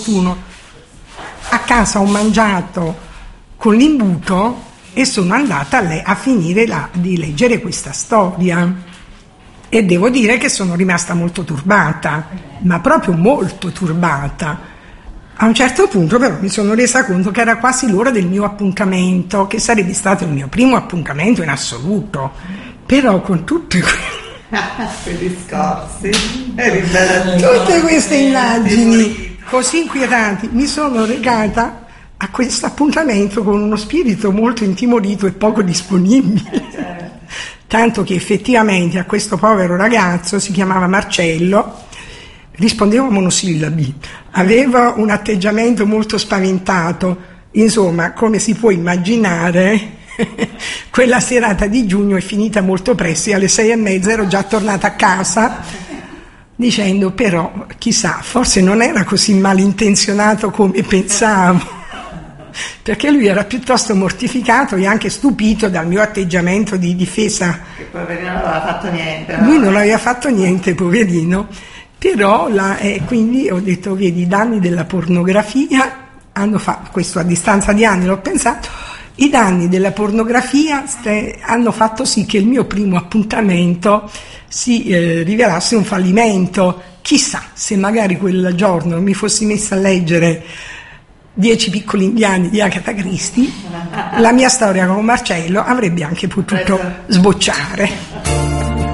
opportuno. A casa ho mangiato con l'imbuto e sono andata a finire di leggere questa storia e devo dire che sono rimasta molto turbata, ma proprio molto turbata. A un certo punto però mi sono resa conto che era quasi l'ora del mio appuntamento, che sarebbe stato il mio primo appuntamento in assoluto, però con tutte quei discorsi, tutte queste immagini così inquietanti, mi sono recata a questo appuntamento con uno spirito molto intimorito e poco disponibile, tanto che effettivamente a questo povero ragazzo, si chiamava Marcello, rispondeva a monosillabi, aveva un atteggiamento molto spaventato, insomma, come si può immaginare, quella serata di giugno è finita molto presto e alle 6:30 ero già tornata a casa dicendo però, chissà, forse non era così malintenzionato come pensavo, perché lui era piuttosto mortificato e anche stupito dal mio atteggiamento di difesa. Che poverino non aveva fatto niente. Lui non aveva fatto niente, poverino. Però quindi ho detto, vedi, i danni della pornografia hanno fatto, questo a distanza di anni l'ho pensato, i danni della pornografia hanno fatto sì che il mio primo appuntamento si rivelasse un fallimento. Chissà se magari quel giorno mi fossi messa a leggere 10 piccoli indiani di Agatha Christie, la mia storia con Marcello avrebbe anche potuto sbocciare.